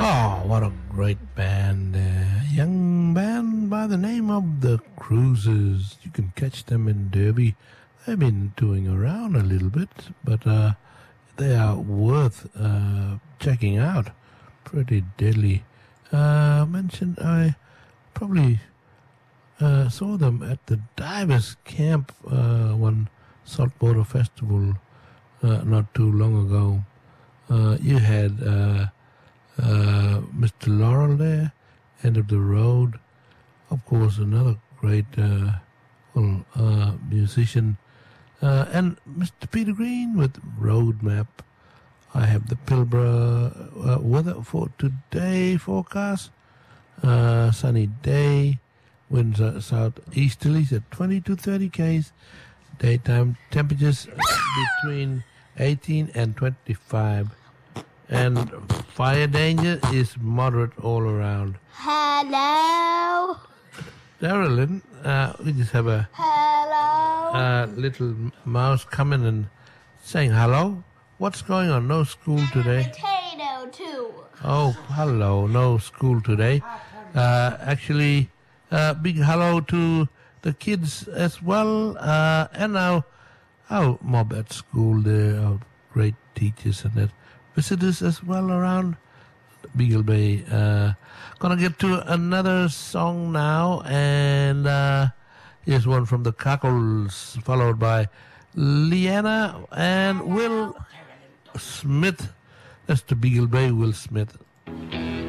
Oh, what a great band. Young band by the name of The Cruisers. You can catch them in Derby. They've been touring around a little bit, but they are worth checking out. Pretty deadly. I probably saw them at the Divers Camp one saltwater festival not too long ago. You had Mr. Laurel there, End of the Road. Of course, another great musician. And Mr. Peter Green with Road Map. I have the Pilbara weather for today forecast. Sunny day. Winds are southeasterlies at 20 to 30 k's. Daytime temperatures between 18 and 25. And fire danger is moderate all around. Hello. Darylyn, we just have a little mouse coming and saying hello. What's going on? No school today? Potato too. Oh, hello. No school today. Actually, big hello to the kids as well. And our mob at school, there are great teachers and that. Visitors as well around Beagle Bay. Gonna get to another song now, and here's one from the Cockles, followed by Leanna and Will Smith. That's the Beagle Bay Will Smith.